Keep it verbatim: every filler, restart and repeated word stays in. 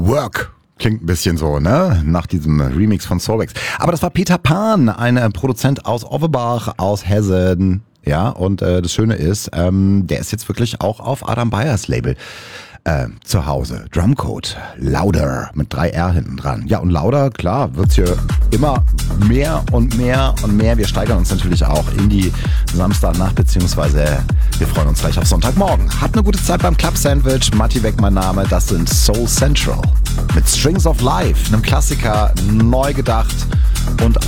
Work. Klingt ein bisschen so, ne? Nach diesem Remix von Soulwax. Aber das war Peter Pan, ein äh, Produzent aus Offenbach, aus Hessen. Ja, und äh, das Schöne ist, ähm, der ist jetzt wirklich auch auf Adam Beyers Label äh, zu Hause. Drumcode, Louder, mit drei R hinten dran. Ja, und Louder, klar, wird's hier immer mehr und mehr und mehr. Wir steigern uns natürlich auch in die Samstagnacht, beziehungsweise wir freuen uns gleich auf Sonntagmorgen. Habt eine gute Zeit beim Club Sandwich. Matti Weg mein Name, das sind Soul Central. Mit Strings of Life, einem Klassiker, neu gedacht und